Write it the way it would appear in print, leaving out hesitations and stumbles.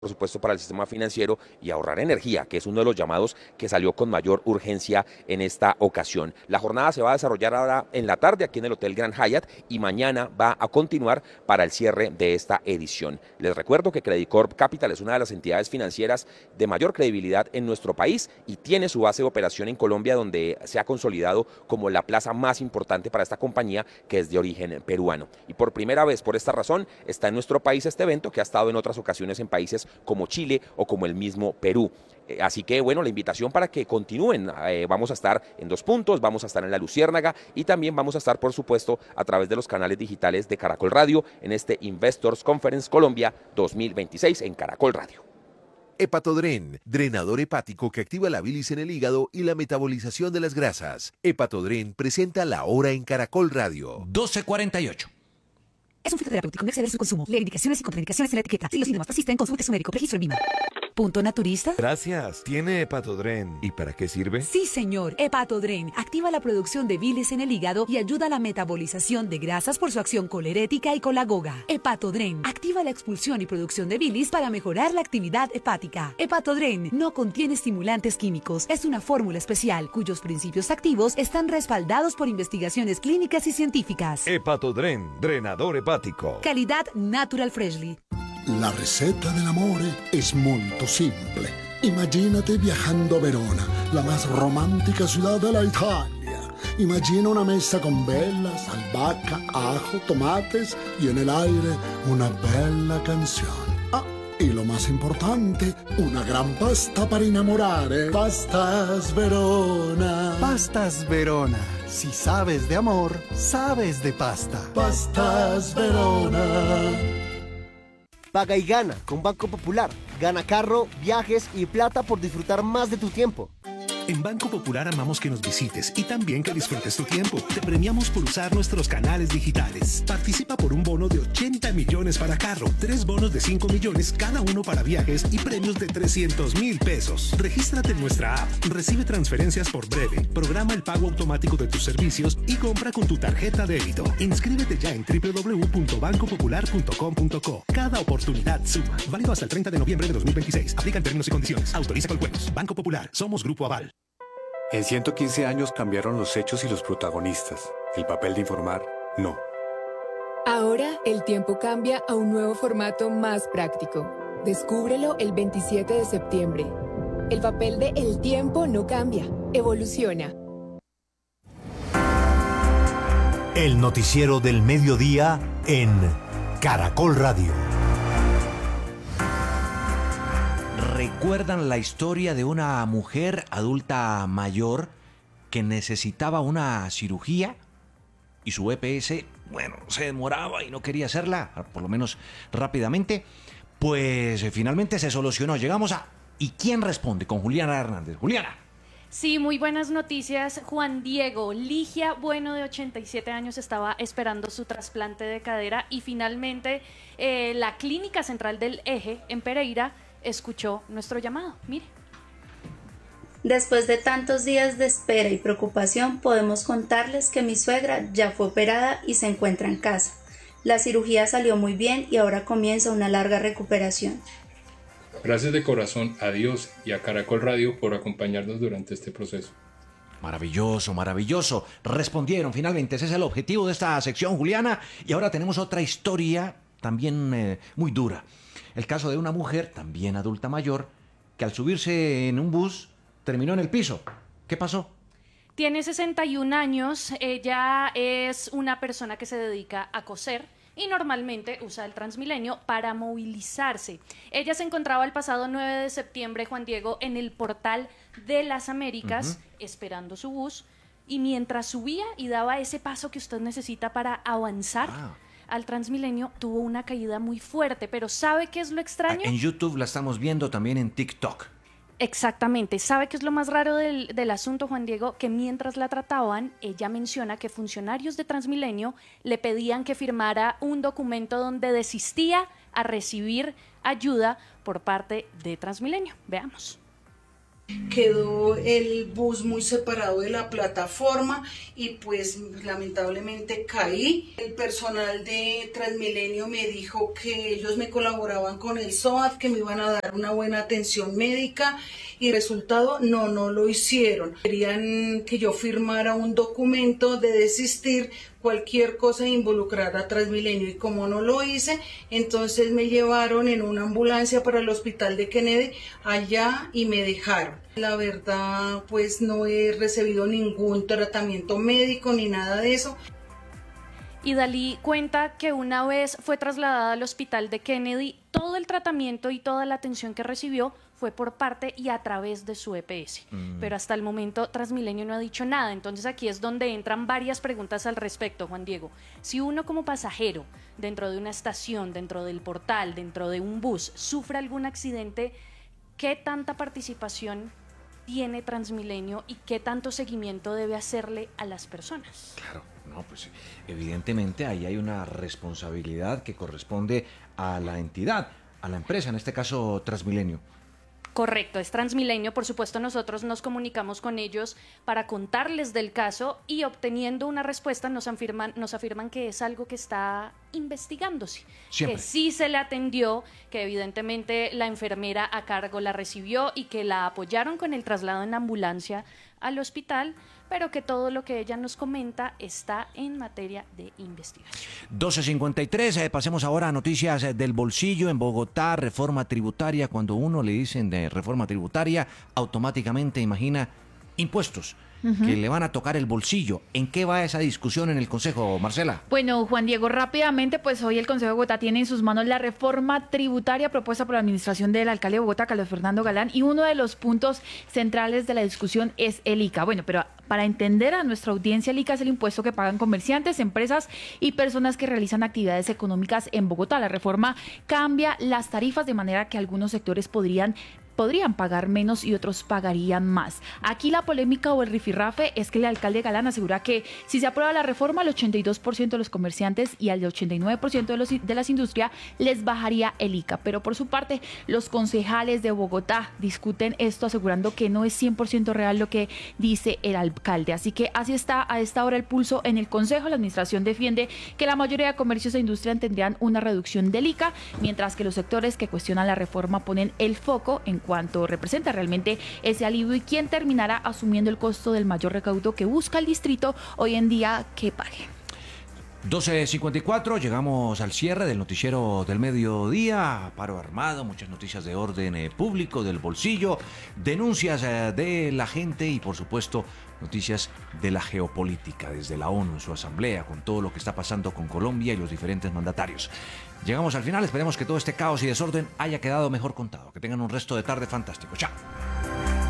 por supuesto, para el sistema financiero y ahorrar energía, que es uno de los llamados que salió con mayor urgencia en esta ocasión. La jornada se va a desarrollar ahora en la tarde aquí en el Hotel Grand Hyatt y mañana va a continuar para el cierre de esta edición. Les recuerdo que Credicorp Capital es una de las entidades financieras de mayor credibilidad en nuestro país y tiene su base de operación en Colombia, donde se ha consolidado como la plaza más importante para esta compañía, que es de origen peruano. Y por primera vez, por esta razón, está en nuestro país este evento, que ha estado en otras ocasiones en países como Chile o como el mismo Perú. Así que bueno, la invitación para que continúen. Vamos a estar en 2 puntos, vamos a estar en la Luciérnaga y también vamos a estar, por supuesto, a través de los canales digitales de Caracol Radio en este Investors Conference Colombia 2026 en Caracol Radio. Hepatodren, drenador hepático que activa la bilis en el hígado y la metabolización de las grasas. Hepatodren presenta La Hora en Caracol Radio. 12:48. Es un fitoterapéutico, no exceder su consumo. Lee indicaciones y contraindicaciones en la etiqueta. Si los síntomas persisten, consulte a su médico. Registro en VIMA. ¿Punto naturista? Gracias. ¿Tiene Hepatodren? ¿Y para qué sirve? Sí, señor. Hepatodren activa la producción de bilis en el hígado y ayuda a la metabolización de grasas por su acción colerética y colagoga. Hepatodren activa la expulsión y producción de bilis para mejorar la actividad hepática. Hepatodren no contiene estimulantes químicos. Es una fórmula especial cuyos principios activos están respaldados por investigaciones clínicas y científicas. Hepatodren, drenador hepático. Calidad Natural Freshly. La ricetta dell'amore è molto simple. Imagínate viajando a Verona, la más romántica ciudad de la Italia. Imagina una mesa con velas, albahaca, ajo, tomates y en el aire una bella canción. Ah, y lo más importante, una gran pasta para innamorare. Pastas Verona. Pastas Verona. Si sabes de amor, sabes de pasta. Pastas Verona. Paga y gana con Banco Popular. Gana carro, viajes y plata por disfrutar más de tu tiempo. En Banco Popular amamos que nos visites y también que disfrutes tu tiempo. Te premiamos por usar nuestros canales digitales. Participa por un bono de 80 millones para carro, 3 bonos de 5 millones cada uno para viajes y premios de 300.000 pesos. Regístrate en nuestra app, recibe transferencias por breve, programa el pago automático de tus servicios y compra con tu tarjeta débito. Inscríbete ya en www.bancopopular.com.co. Cada oportunidad suma. Válido hasta el 30 de noviembre de 2026. Aplican términos y condiciones. Autoriza con juegos. Banco Popular. Somos Grupo Aval. En 115 años cambiaron los hechos y los protagonistas. El papel de informar, no. Ahora el tiempo cambia a un nuevo formato más práctico. Descúbrelo el 27 de septiembre. El papel de El Tiempo no cambia, evoluciona. El noticiero del mediodía en Caracol Radio. ¿Recuerdan la historia de una mujer adulta mayor que necesitaba una cirugía y su EPS, bueno, se demoraba y no quería hacerla, por lo menos rápidamente? Pues finalmente se solucionó. Llegamos a ¿y quién responde? Con Juliana Hernández. Juliana. Sí, muy buenas noticias. Juan Diego Ligia Bueno, de 87 años, estaba esperando su trasplante de cadera y finalmente la Clínica Central del Eje en Pereira escuchó nuestro llamado. Mire. Después de tantos días de espera y preocupación, podemos contarles que mi suegra ya fue operada y se encuentra en casa. La cirugía salió muy bien y ahora comienza una larga recuperación. Gracias de corazón a Dios y a Caracol Radio por acompañarnos durante este proceso. Maravilloso, maravilloso. Respondieron finalmente. Ese es el objetivo de esta sección, Juliana. Y ahora tenemos otra historia también muy dura. El caso de una mujer, también adulta mayor, que al subirse en un bus terminó en el piso. ¿Qué pasó? Tiene 61 años, ella es una persona que se dedica a coser y normalmente usa el Transmilenio para movilizarse. Ella se encontraba el pasado 9 de septiembre, Juan Diego, en el Portal de las Américas, esperando su bus, y mientras subía y daba ese paso que usted necesita para avanzar al Transmilenio, tuvo una caída muy fuerte. Pero ¿sabe qué es lo extraño? En YouTube la estamos viendo, también en TikTok. Exactamente. ¿Sabe qué es lo más raro del asunto, Juan Diego? Que mientras la trataban, ella menciona que funcionarios de Transmilenio le pedían que firmara un documento donde desistía a recibir ayuda por parte de Transmilenio. Veamos. Quedó el bus muy separado de la plataforma y pues lamentablemente caí. El personal de Transmilenio me dijo que ellos me colaboraban con el SOAT, que me iban a dar una buena atención médica y resultado no lo hicieron. Querían que yo firmara un documento de desistir cualquier cosa involucrada a Transmilenio y como no lo hice, entonces me llevaron en una ambulancia para el hospital de Kennedy allá y me dejaron. La verdad, pues no he recibido ningún tratamiento médico ni nada de eso. Y Dalí cuenta que una vez fue trasladada al hospital de Kennedy, todo el tratamiento y toda la atención que recibió fue por parte y a través de su EPS. Pero hasta el momento Transmilenio no ha dicho nada. Entonces aquí es donde entran varias preguntas al respecto, Juan Diego. Si uno como pasajero, dentro de una estación, dentro del portal, dentro de un bus, sufre algún accidente, ¿qué tanta participación tiene Transmilenio y qué tanto seguimiento debe hacerle a las personas? Claro, no, pues evidentemente ahí hay una responsabilidad que corresponde a la entidad, a la empresa, en este caso Transmilenio. Correcto, es Transmilenio. Por supuesto, nosotros nos comunicamos con ellos para contarles del caso y obteniendo una respuesta nos afirman que es algo que está investigándose. Siempre. Que sí se le atendió, que evidentemente la enfermera a cargo la recibió y que la apoyaron con el traslado en ambulancia al hospital, pero que todo lo que ella nos comenta está en materia de investigación. 12:53, pasemos ahora a noticias del bolsillo. En Bogotá, reforma tributaria. Cuando uno le dicen de reforma tributaria, automáticamente imagina impuestos que le van a tocar el bolsillo. ¿En qué va esa discusión en el Consejo, Marcela? Bueno, Juan Diego, rápidamente, pues hoy el Consejo de Bogotá tiene en sus manos la reforma tributaria propuesta por la administración del alcalde de Bogotá, Carlos Fernando Galán, y uno de los puntos centrales de la discusión es el ICA. Bueno, pero para entender a nuestra audiencia, el ICA es el impuesto que pagan comerciantes, empresas y personas que realizan actividades económicas en Bogotá. La reforma cambia las tarifas de manera que algunos sectores podrían pagar menos y otros pagarían más. Aquí la polémica o el rifirrafe es que el alcalde Galán asegura que si se aprueba la reforma, al 82% de los comerciantes y al 89% de las industrias les bajaría el ICA. Pero por su parte, los concejales de Bogotá discuten esto asegurando que no es 100% real lo que dice el alcalde. Así que así está a esta hora el pulso en el Consejo. La administración defiende que la mayoría de comercios e industrias tendrían una reducción del ICA, mientras que los sectores que cuestionan la reforma ponen el foco en cuanto representa realmente ese alivio y quién terminará asumiendo el costo del mayor recaudo que busca el distrito hoy en día que pague. 12:54, llegamos al cierre del noticiero del mediodía. Paro armado, muchas noticias de orden público, del bolsillo, denuncias de la gente y por supuesto noticias de la geopolítica desde la ONU en su asamblea, con todo lo que está pasando con Colombia y los diferentes mandatarios. Llegamos al final, esperemos que todo este caos y desorden haya quedado mejor contado. Que tengan un resto de tarde fantástico. Chao.